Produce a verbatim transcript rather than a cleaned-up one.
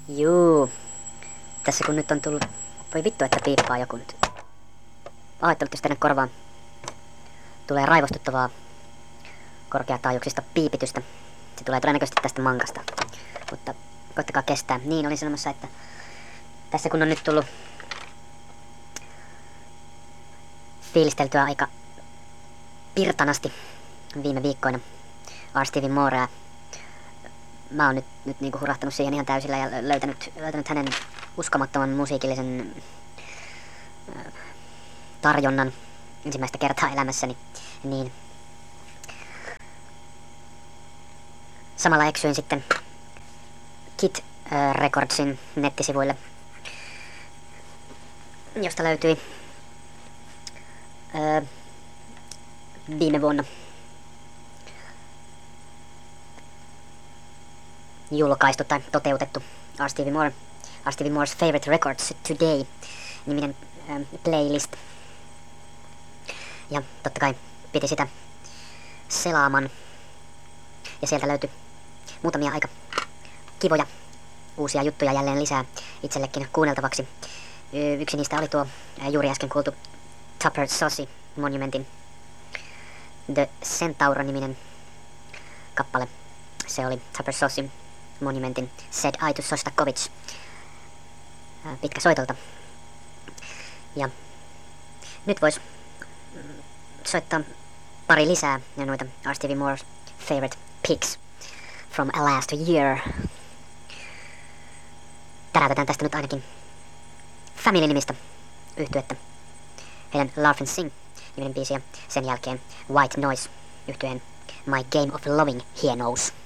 Juu. Tässä kun nyt on tullut... Voi vittu, että piippaa joku nyt. Pahoittelut, jos tänne korvaan tulee raivostuttavaa korkeataajuuksista piipitystä. Se tulee todennäköisesti tästä mankasta. Mutta koittakaa kestää. Niin, olin sanomassa, että tässä kun on nyt tullut fiilisteltyä aika pirtanasti viime viikkoina R. Stevie Morea. Mä oon nyt, nyt niinku hurahtanut siihen ihan täysillä ja löytänyt, löytänyt hänen uskomattoman musiikillisen äh, tarjonnan ensimmäistä kertaa elämässäni. Niin samalla eksyin sitten Kit äh, Recordsin nettisivuille, josta löytyi äh, viime vuonna julkaistu tai toteutettu R. Stevie Moore, R. Stevie Moore's Favorite Records Today -niminen ähm, playlist. Ja totta kai piti sitä selaaman. Ja sieltä löytyi muutamia aika kivoja uusia juttuja jälleen lisää itsellekin kuunneltavaksi. Yksi niistä oli tuo juuri äsken kuultu Tupper Sosi Monumentin The Centaur-niminen kappale. Se oli Tupper Sosi Monumentin Said I to Sostakovich pitkä soitolta. Ja nyt vois soittaa pari lisää ja noita R. Stevie Moore's Favorite Picks from a Last Year. Täräytetään tästä nyt ainakin Family-nimistä yhtyettä. Heidän Laugh and Sing -niminen biisi ja sen jälkeen White Noise yhtyeen My Game of Loving hienous.